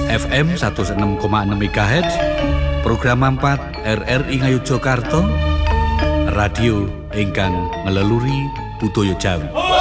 FM 106,6 MHz, program 4 RRI Ngayogyakarta, radio ingkang ngeleluri budaya Jawi.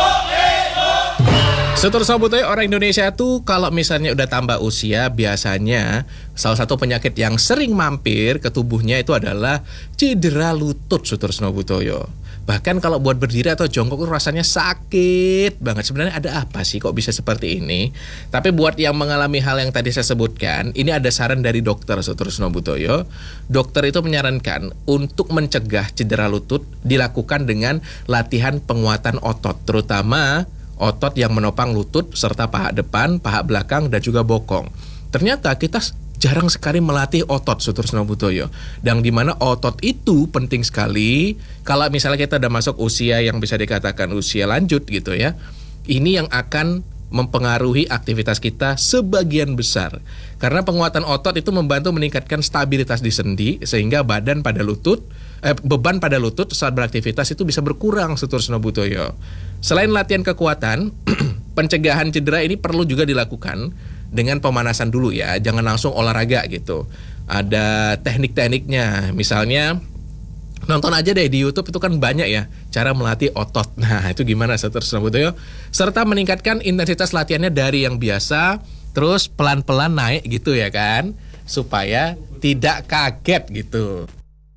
Seterusnya budaya orang Indonesia tuh kalau misalnya udah tambah usia, biasanya salah satu penyakit yang sering mampir ke tubuhnya itu adalah cedera lutut, Sutorsno Butoyo. Bahkan kalau buat berdiri atau jongkok itu rasanya sakit banget. Sebenarnya ada apa sih kok bisa seperti ini? Tapi buat yang mengalami hal yang tadi saya sebutkan, ini ada saran dari dokter, Sutorsno Butoyo. Dokter itu menyarankan untuk mencegah cedera lutut dilakukan dengan latihan penguatan otot, terutama otot yang menopang lutut serta paha depan, paha belakang, dan juga bokong. Ternyata kita jarang sekali melatih otot, Sutorsno Butoyo. Dan di mana otot itu penting sekali kalau misalnya kita udah masuk usia yang bisa dikatakan usia lanjut gitu ya. Ini yang akan mempengaruhi aktivitas kita sebagian besar. Karena penguatan otot itu membantu meningkatkan stabilitas di sendi sehingga beban pada lutut saat beraktivitas itu bisa berkurang, Sutorsno Butoyo. Selain latihan kekuatan, pencegahan cedera ini perlu juga dilakukan dengan pemanasan dulu ya, jangan langsung olahraga gitu. Ada teknik-tekniknya, misalnya nonton aja deh di YouTube, itu kan banyak ya cara melatih otot. Nah itu gimana, Sutorsno Butoyo? Serta meningkatkan intensitas latihannya dari yang biasa, terus pelan-pelan naik gitu ya kan, supaya tidak kaget gitu.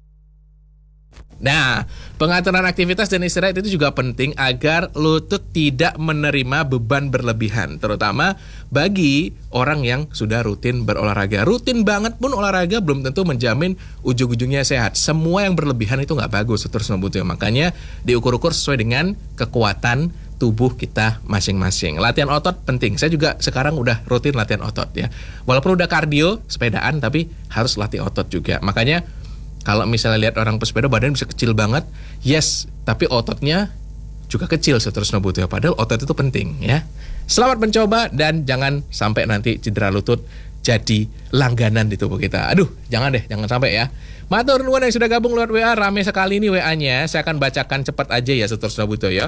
Nah, pengaturan aktivitas dan istirahat itu juga penting agar lutut tidak menerima beban berlebihan, terutama bagi orang yang sudah rutin berolahraga. Rutin banget pun olahraga belum tentu menjamin ujung-ujungnya sehat. Semua yang berlebihan itu nggak bagus, Sutorsno Butoyo. Makanya diukur-ukur sesuai dengan kekuatan tubuh kita masing-masing. Latihan otot penting. Saya juga sekarang udah rutin latihan otot ya. Walaupun udah kardio, sepedaan, tapi harus latih otot juga. Makanya kalau misalnya lihat orang pesepeda badan bisa kecil banget, yes, tapi ototnya juga kecil, Sutorsno Butoyo. Padahal otot itu penting ya. Selamat mencoba dan jangan sampai nanti cedera lutut jadi langganan di tubuh kita. Aduh, jangan sampai ya. Matur nuwun yang sudah gabung lewat WA, rame sekali ini WA-nya. Saya akan bacakan cepat aja ya, Sutorsno Butoyo.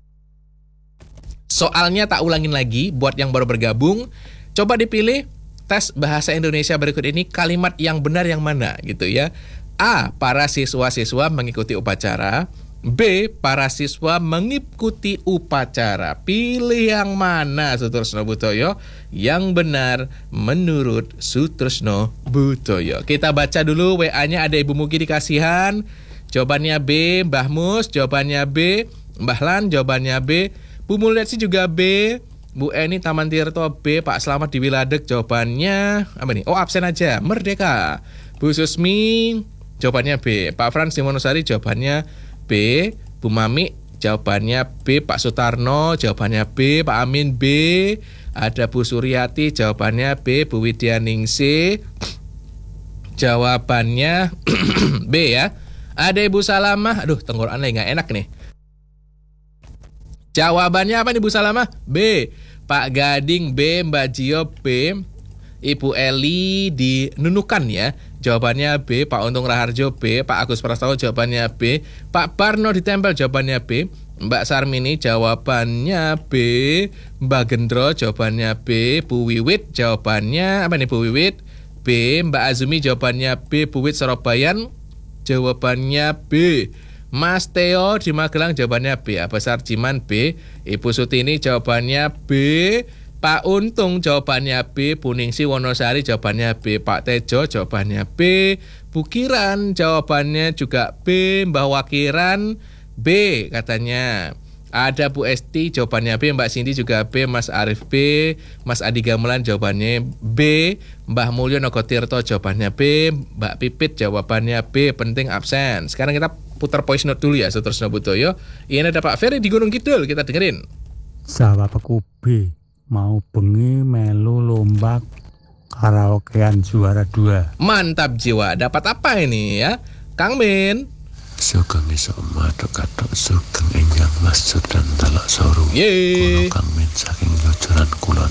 Soalnya tak ulangin lagi, buat yang baru bergabung, coba dipilih tes bahasa Indonesia berikut ini, kalimat yang benar yang mana gitu ya. A. Para siswa-siswa mengikuti upacara. B. Para siswa mengikuti upacara. Pilih yang mana, Sutorsno Butoyo? Yang benar menurut Sutorsno Butoyo. Kita baca dulu WA-nya, ada Ibu Mugi di Kasihan. Jawabannya B. Mbah Mus, jawabannya B. Mbah Lan, jawabannya B. Bu Mulyatsi juga B. Bu Eni Taman Tirto B. Pak Slamet di Wiladeg, jawabannya apa nih? Oh, absen aja. Merdeka. Bu Susmi, jawabannya B. Pak Frans di Wonosari, jawabannya B. Bu Mami, jawabannya B. Pak Sutarno, jawabannya B. Pak Amin B. Ada Bu Suryati, jawabannya B. Bu Widya Ningsih, jawabannya B ya. Ada Ibu Salamah, aduh tenggorokannya nggak enak nih. Jawabannya apa nih Bu Salamah? B. Pak Gading B. Mbak Jio B. Ibu Eli di Nunukan ya, jawabannya B. Pak Untung Raharjo B. Pak Agus Prastowo, jawabannya B. Pak Barno di Tempel, jawabannya B. Mbak Sarmini, jawabannya B. Mbak Gendro, jawabannya B. Bu Wiwit, jawabannya apa nih Bu Wiwit? B. Mbak Azumi, jawabannya B. Bu Wit Sorobayan, jawabannya B. Mas Teo di Magelang, jawabannya B. Abesar Jiman B. Ibu Sutini, jawabannya B. Pak Untung, jawabannya B. Bu Ningsi Wonosari, jawabannya B. Pak Tejo, jawabannya B. Bu Kiran, jawabannya juga B. Mbah Wakiran B katanya. Ada Bu Esti, jawabannya B. Mbak Cindy juga B. Mas Arif B. Mas Adi Gamelan, jawabannya B. Mbah Mulyo Nogotirto, jawabannya B. Mbak Pipit, jawabannya B. Penting absen. Sekarang kita putar voice note dulu ya, Sutorsno Butoyo. Ini ada Pak Ferry di Gunung Kidul, kita dengerin. Sahabatku B, mau bengi melu lomba karaokean juara 2. Mantap jiwa. Dapat apa ini ya, Kang Min? Sugeng iso matok-katok sugeng enjang masjid dan talak soru. Kulo Kang Min saking Jojoran Kulon.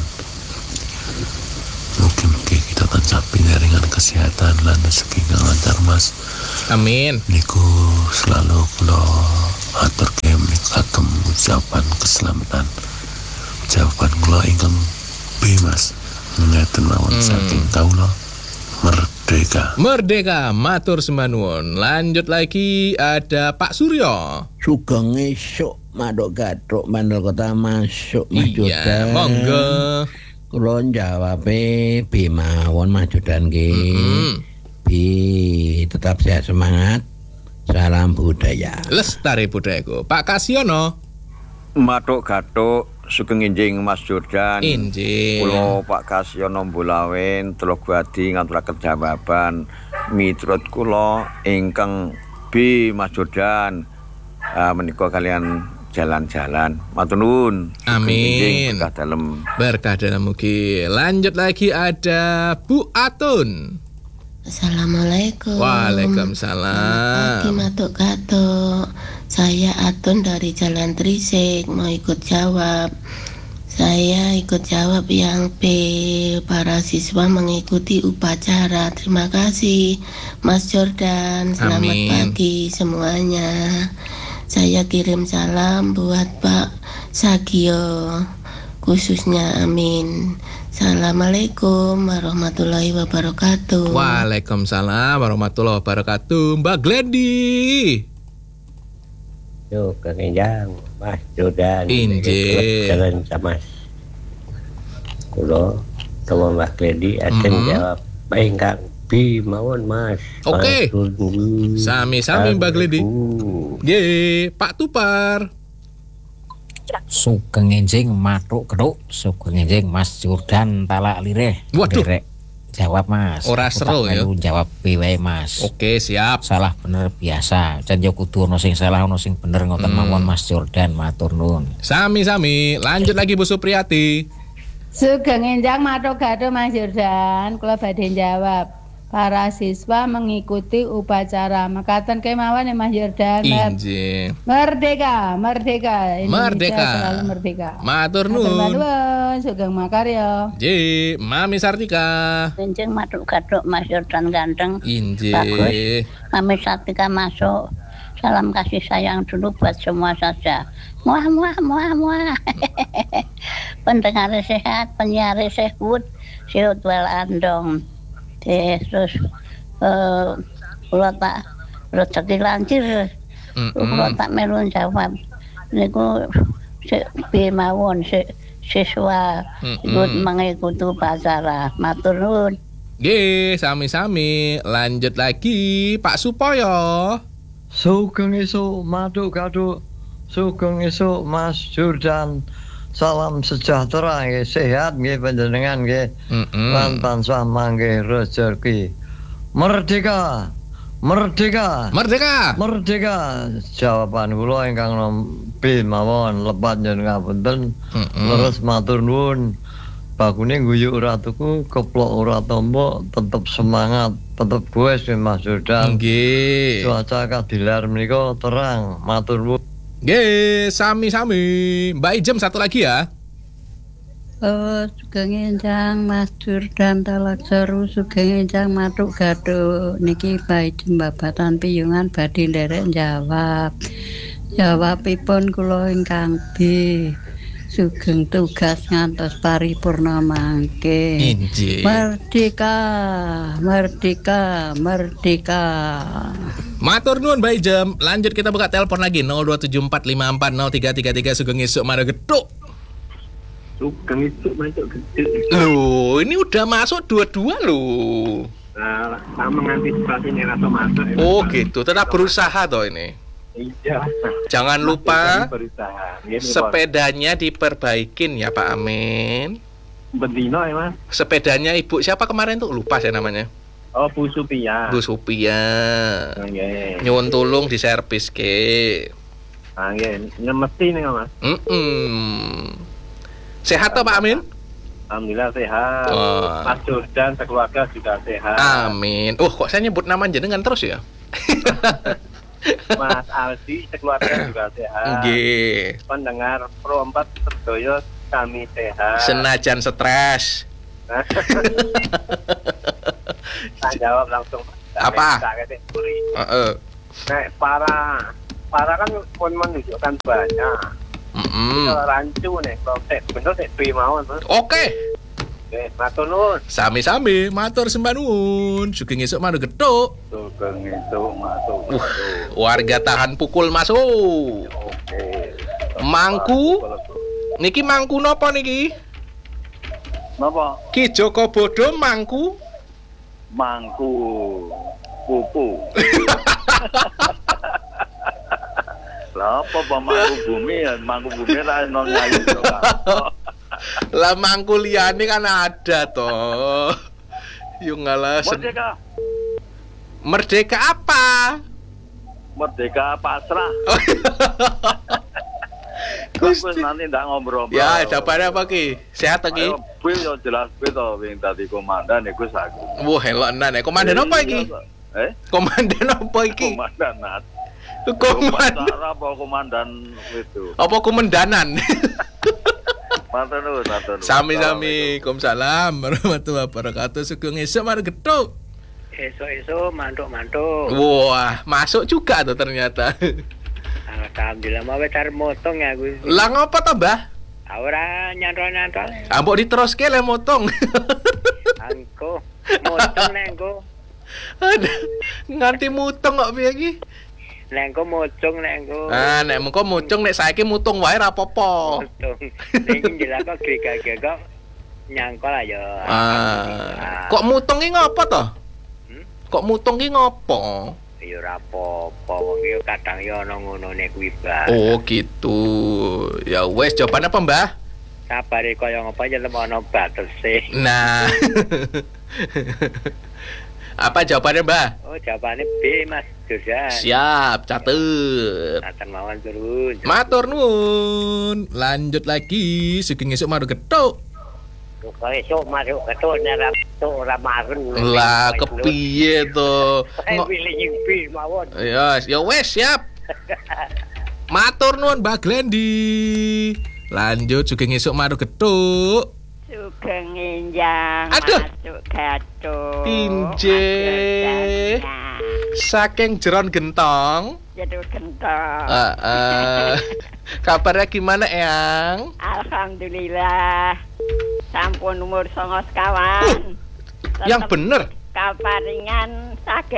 Mugi-mugi kita tansah pinaringan kesehatan lan rezeki kang lancar Mas. Amin. Niku selalu kula atur kemik kagem ucapan keselamatan. Jawaban kula ingkang B Mas. Ngeten mawon saking kawula merdeka. Merdeka, matur sembah nuwun. Lanjut lagi ada Pak Suryo. Sugeng esuk Maduk Gathuk Mandal Kota masuk Mas Iya, Jordan. monggo. Kula jawabe B mawon Mas Jordan nggih. B, tetap sehat semangat. Salam budaya. Lestari budayaku. Pak Kasiono. Maduk Gathuk sugeng enjing Mas Jordan. Injih. Kula Pak Kasyono Mbulawen Telogwadi ngaturaken jawaban miturut kula ingkang B Mas Jordan. Menika kalian jalan-jalan. Matur nuwun. Amin. Berkah dalem. Berkah dalam mugi. Lanjut lagi ada Bu Atun. Assalamualaikum. Waalaikumsalam. Pagi Maduk Gathuk. Saya Atun dari Jalan Trisik, mau ikut jawab. Saya ikut jawab yang B, para siswa mengikuti upacara. Terima kasih Mas Jordan. Selamat Amin. pagi semuanya. Saya kirim salam buat Pak Sagio khususnya, amin. Assalamualaikum warahmatullahi wabarakatuh. Waalaikumsalam warahmatullahi wabarakatuh. Mbak Gledi. Yo, kenjang Mas Jordan. Injih. Jalan sama kulo sama Mbak Gledi akan jawab ingkang B mawon Mas. Oke. Sami-sami Mbak Gledi. Ye, Pak Tupar. Sugeng enjing Maduk Gathuk, sugeng enjing Mas Jordan talak lirih. Waduh. Derek jawab Mas. Ora Aku seru tak ya. melu jawab B wae Mas. Oke, siap. Salah bener biasa. Jan yo kudu ono sing salah ono sing bener ngoten mawon Mas Jordan, matur nuwun. Sami-sami. Lanjut lagi Bu Supriyati. Sugeng enjang Maduk Gathuk Mas Jordan, kula badhe jawab. Para siswa mengikuti upacara. Makaten kemawon ya Mas Jordan. Injih. Merdeka, merdeka. Indonesia Merdeka. selalu merdeka. Matur Matur nuwun. nuwun, sugeng makarya. Ye, Mami Sartika. Enjing Maduk Gathuk Mas Jordan ganteng. Injih. Bagus. Mami Sartika masuk. Salam kasih sayang dulu buat semua saja. Muah muah muah muah. Pendengar sehat, penyiar sehat, sehat wal andong. Terus kula tak rezeki lancir. Kula tak melu jawab. Niku B mawon siswa ikut mengikuti upacara. Matur nuwun. Ye, sami-sami. Lanjut lagi Pak Supoyo. Sugeng esuk Maduk Gathuk, sugeng esuk Mas Jordan. Salam sejahtera nggih, sehat nggih panjenengan nggih. Lan tansah manggih rezeki. Merdeka. Merdeka. Merdeka. Merdeka. Jawaban kula ingkang B mawon, lepat njenengan ngapunten. Terus matur nuwun. Bakune guyuk ora tuku, keplok ora tombo, tetep semangat, tetep goes Mas Jordan. Nggih. Cuaca kadilar menika terang, matur nuwun. Nggih, sami-sami. Mbak Ijem satu lagi ya. Sugeng enjang Mas Jordan talak seru, sugeng enjang Maduk Gathuk. Niki Mbak Ijem babatan piyungan badhe nderek jawab. Jawabipun kula ingkang B. Sugeng tugas ngantos paripurna mangke. Injih. Merdeka, merdeka, merdeka. Matur nuwun Mbak Ijem. Lanjut kita buka telepon lagi 0274540333 Sugeng esuk Maduk Gathuk. Sugeng esuk Maduk Gathuk. Loh, ini udah masuk dua-dua loh. Nah, saya mengantisipasi nih rasa masuk. Oh gitu, tetap berusaha toh ini. Iya. Jangan lupa berusaha. Ini sepedanya diperbaikin ya Pak Amin. Bendino ya Mas. Sepedanya Ibu siapa kemarin tuh lupa saya namanya. Oh Bu Supia. Bu Supia. Nggih. Nyuwun tulung diservis ke. Ah nggih, nyemeti nih Mas. Sehat toh Pak Amin? Alhamdulillah sehat. Oh. Mas Jordan sekeluarga juga sehat. Amin. Kok saya nyebut nama jenengan terus ya? Mas Aldi sekeluarga juga sehat. Nggih. Pendengar Pro 4 Terdoyo kami sehat. Senajan stres. Saya jawab langsung. Apa? Nek para kan pun menunjukkan banyak. Kalau rancu nih, kalau bener sih B mawon. Oke. Matur nuwun. Sami-sami, matur sembah nuwun. Sugeng esuk manuk gethuk. Sugeng esuk matur. Warga tahan pukul masuk. Mangku. Niki mangku napa niki? Napa? Ki Joko Bodo mangku. Mangku pupu. Lah apa mangku bumi ra ono ngayu. Lah mangku liyane kan ada toh. Yo ngalah. Merdeka apa? Merdeka pasrah. Gusti nanti ndak ngobrol. Ya, jawabannya apa ki? Sehat ki? Bil yo jelas bil to wing dadi komandan iku aku. Wah, elonan komandan apa iki? Komandan apa iki? Komandan Komandan apa komandan itu? Apa komandanan? Matur nuwun. Sami-sami. Waalaikumsalam warahmatullahi wabarakatuh. Sugeng esuk manuk gethuk. Esok mantuk-mantuk. Wah, masuk juga tuh ternyata. Alhamdulillah mau wetar motong ya gue. Lah ngopo to, Mbah? Ora nyantol-nyantol. Ambok diteruske le motong. Angko motong nengko. Aduh, nganti mutong kok piye iki? Nengko mocong nengko. Ah, nek mengko mocong nek saiki mutung wae ra apa-apa. Motong. Nek jelas kok gregak nyangkol aja. Kok mutung ki ngopo to? Kok mutung ki ngopo? Ya ora apa-apa, wong iki kadang ya ana ngonone kuwi, Mbah. Oh, gitu. Ya wes, jawabannya apa, Mbah? Sabare kaya ngopo ya ana batese. Nah. Apa jawabannya, Mbah? Oh, jawabannya B, Mas Jordan. Siap, catet. Catet mawon turun. Matur nuwun. Lanjut lagi, sugeng esuk manuk gethuk. Kok esuk masuk gethuk nek ora marun. Lah kepiye to? Pilih nyimpi mawon. Ya wes, siap. Matur nuwun Mbak Glendi. Lanjut sugeng esuk manuk gethuk. Sugeng enjang. Aduh. Masuk gethuk. Pinje. Saking jeron gentong. Jero gentong. Kabarnya gimana, Eyang? Alhamdulillah. Sampun umur 9 sekawan. Yang bener. Kaparingan sakit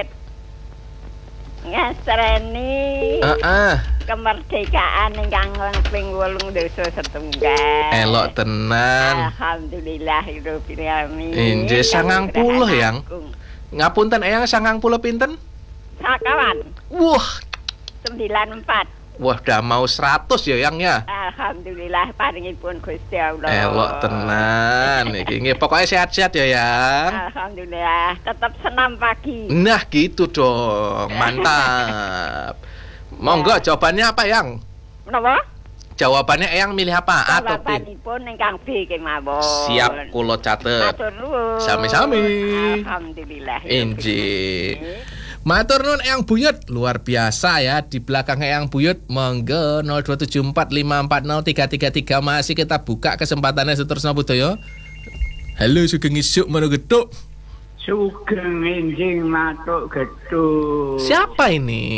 ngesreni. Kemerdekaan ingkang ping 8 doso setunggal. Elok tenan. Alhamdulillahirabbil alamin. Injih 90 Yang. Ngapunten Eyang 90 pinten? Sakawan. Wah. 94. Wah, udah mau 100 ya Yang ya. Alhamdulillah paringipun Gusti Allah. Elok tenan. Iki pokoknya sehat-sehat ya Yang. Alhamdulillah, tetap senam pagi. Nah, gitu dong. Mantap. Monggo jawabannya apa Yang? Menapa? Jawabannya Eyang milih apa? Atau B? Jawabanipun ingkang B kemawon. Siap, kula catet. Matur nuwun. Sami-sami. Alhamdulillah. Injih. Matur nuwun Eyang Buyut, luar biasa ya. Di belakang Eyang Buyut, monggo 02745403333 masih kita buka kesempatannya Sutresno Budaya. Halo, sugeng esuk manuk gethuk. Sugeng enjing matuk gethuk. Siapa ini?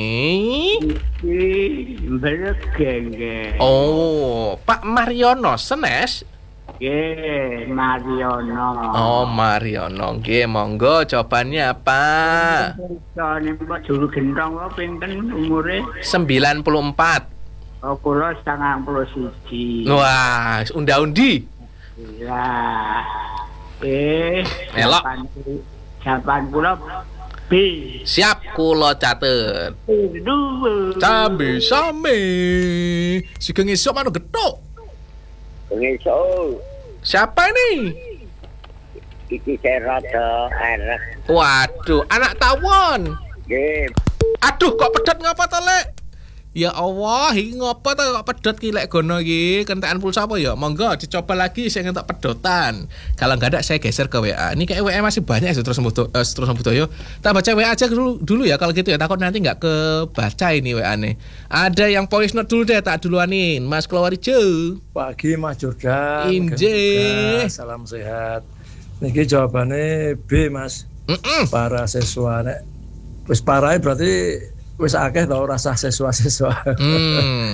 Mbregenge. Oh, Pak Mariono Senes. Nggih, Mariono. Oh, Mariono. Nggih, monggo jawabannya apa? Sone Pak juru gentong kok pinten umure? 94. Oh, kula 91. Wah, unda-undi. Lah. Elok. Jawaban kula B. Siap, kula catet. Sami-sami. Sugeng esuk manuk gethuk. Esuk. Siapa ini? Iki serada arek. Waduh, anak tawon. Nggih. Aduh, kok pedot ngapa to, Lek? Ya Allah, iki ngopo to kok pedot ki lek gono iki? Kentekan pulsa apa ya? Monggo dicoba lagi saya ngentok pedotan. Kalau enggak ada saya geser ke WA. Ini kayak WA masih banyak ya terus Budaya. Tak baca WA aja dulu ya kalau gitu ya. Takut nanti enggak kebaca ini WA-ne. Ada yang voice note dulu deh, tak duluanin. Mas Kelawarijo. Pagi Mas Jordan. Injih. Salam sehat. Niki jawabannya B, Mas. Para siswa nek wis parahe berarti wis akeh tau rasa siswa-siswa.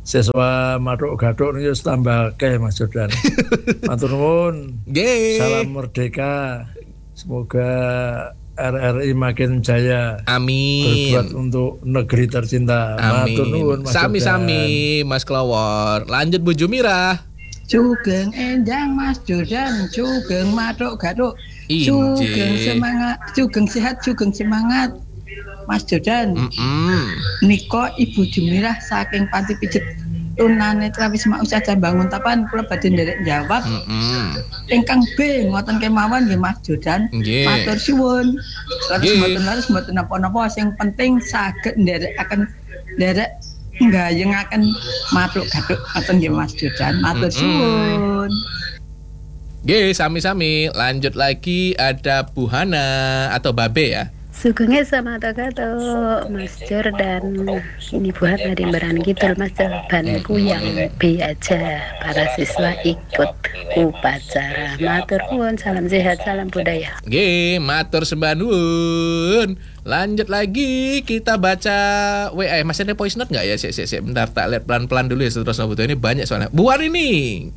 siswa Matuk Gaduk niku tambah akeh Mas Jordan. Matur nuwun. Nggih. Salam merdeka. Semoga RRI makin jaya. Amin. Berbuat untuk negeri tercinta. Amin. Matur nuwun Mas Sami-sami Mas Klawor. Lanjut Bu Jumira. Sugeng enjang Mas Jordan, sugeng Matuk Gaduk. Sugeng semangat, sugeng sehat, sugeng semangat. Mas Jordan. Niko Ibu Jumirah saking Panti Pijet Tunanetra Wisma Usaha Bangun Tapan kula badhe nderek jawab. Ingkang B ngoten kemawon nggih Mas Jordan. Matur suwun. Laras mboten napa-napa sing penting saged nderekaken nderek nggayengaken Matuk Gaduk ngoten nggih Mas Jordan. Matur suwun. Nggih, sami-sami. Lanjut lagi ada Bu Hana atau Babe ya. Sugengnya sama Gato Mas Jordan. Ini buat dari Barang Kidul Mas, jawabanku yang B aja. Para siswa ikut upacara. Matur nuwun, salam sehat, salam budaya. Nggih, matur sembah nuwun. Lanjut lagi kita baca WA. Masih ada voice note enggak ya? Sik bentar tak lihat pelan-pelan dulu ya terus ini banyak soalnya. Bu ini.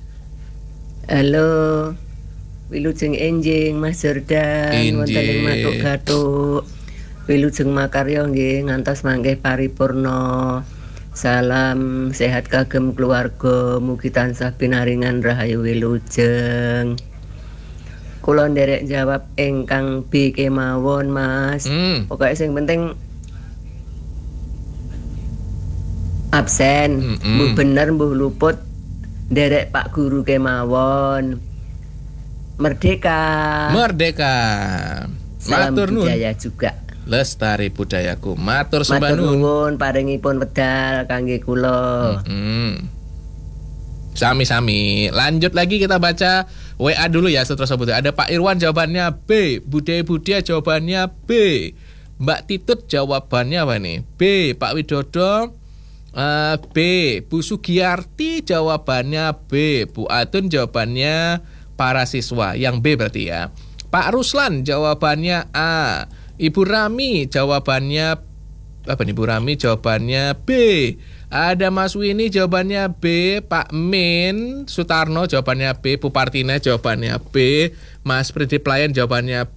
Halo. Wilujeng enjing Mas Jordan wonten ing Matuk Gaduk. Wilujeng makarya nggih ngantos mangke paripurna. Salam sehat kagem keluarga, mugi tansah pinaringan rahayu wilujeng. Kula nderek jawab ingkang B kemawon Mas. Pokoke sing penting absen, mbuh bener mbuh luput nderek Pak Guru kemawon. Merdeka. Salam budaya juga. Lestari budayaku. Matur sembah nuwun. Paringipun wedal kangge kula. Sami-sami. Lanjut lagi kita baca WA dulu ya seterusnya budaya. Ada Pak Irwan jawabannya B. Budaya jawabannya B. Mbak Titut jawabannya apa nih? B. Pak Widodo B. Bu Sugiyarti jawabannya B. Bu Atun jawabannya para siswa, yang B berarti ya. Pak Ruslan jawabannya A. Ibu Rami jawabannya apa nih? Ibu Rami jawabannya B. Ada Mas Wini jawabannya B. Pak Min Sutarno jawabannya B. Bu Partina jawabannya B. Mas Pridi Playan jawabannya B.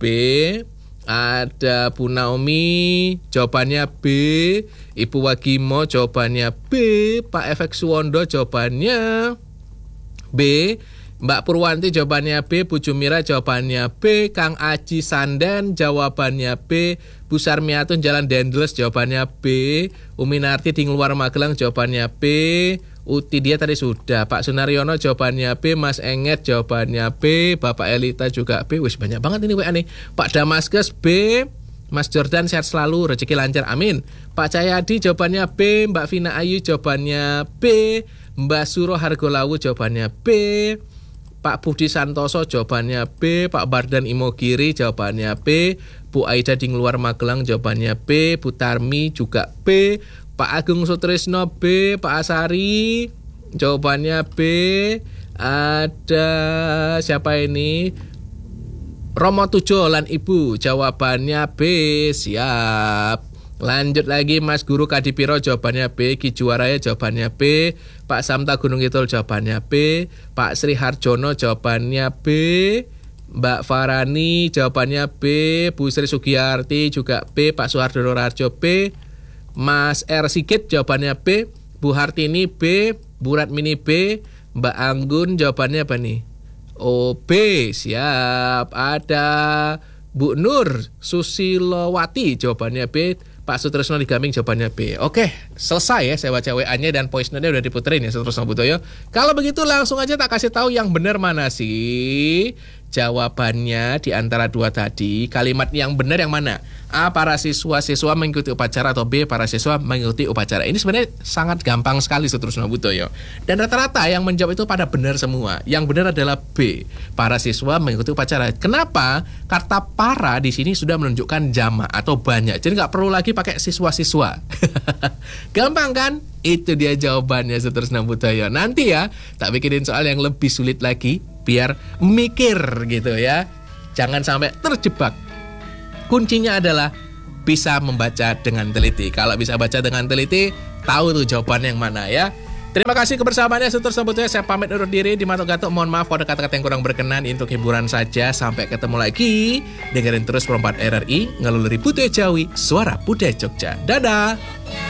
Ada Bu Naomi jawabannya B. Ibu Wagimo jawabannya B. Pak Efek Suwondo jawabannya B. Mbak Purwanti jawabannya B. Bu Jumira jawabannya B. Kang Aji Sandan jawabannya B. Bu Sarmiatun Jalan Dendles jawabannya B. Umi Narti di Luar Magelang jawabannya B. Uti dia tadi sudah. Pak Sunaryono jawabannya B. Mas Enget jawabannya B. Bapak Elita juga B. Wis banyak banget ini WA nih. Pak Damaskes B. Mas Jordan sehat selalu, rezeki lancar, amin. Pak Cahyadi jawabannya B. Mbak Vina Ayu jawabannya B. Mbak Suro Hargolawu jawabannya B. Pak Budi Santoso jawabannya B. Pak Bardan Imogiri jawabannya B. Bu Aida di Luar Magelang jawabannya B. Bu Tarmi juga B. Pak Agung Sutrisno B. Pak Asari jawabannya B. Ada siapa ini? Romo Tujo lan Ibu jawabannya B. Siap. Lanjut lagi Mas Guru Kadipiro jawabannya B. Ki Juwaraya jawabannya B. Pak Samta Gunung Kidul jawabannya B. Pak Sri Harjono jawabannya B. Mbak Farani jawabannya B. Bu Sri Sugiyarti juga B. Pak Suhardono Rarjo B. Mas R. Sigit jawabannya B. Bu Hartini B. Bu Ratmini B. Mbak Anggun jawabannya apa nih? Oh B. Siap. Ada Bu Nur Susilowati jawabannya B. Pak Sutrisno Digaming jawabannya B. Oke, selesai ya saya baca WA-nya dan voice note-nya udah diputerin ya Sutrisno Butoyo. Kalau begitu langsung aja tak kasih tahu yang benar mana sih jawabannya di antara dua tadi. Kalimat yang benar yang mana? A. Para siswa-siswa mengikuti upacara atau B. Para siswa mengikuti upacara. Ini sebenarnya sangat gampang sekali Sutrisno Butoyo. Dan rata-rata yang menjawab itu pada benar semua. Yang benar adalah B. Para siswa mengikuti upacara. Kenapa? Kata para di sini sudah menunjukkan jamak atau banyak. Jadi nggak perlu lagi pakai siswa-siswa. Gampang kan? Itu dia jawabannya Sutrisno Butoyo. Nanti ya tak bikinin soal yang lebih sulit lagi biar mikir gitu ya. Jangan sampai terjebak. Kuncinya adalah bisa membaca dengan teliti. Kalau bisa baca dengan teliti, tahu tuh jawaban yang mana ya. Terima kasih kebersamaannya Sutur Sobutuya. Saya pamit undur diri di Matok Gatuk. Mohon maaf pada kata-kata yang kurang berkenan. Untuk hiburan saja. Sampai ketemu lagi. Dengerin terus 4 RRI Ngeluluri Budaya Jawi, Suara Budaya Jogja. Dadah.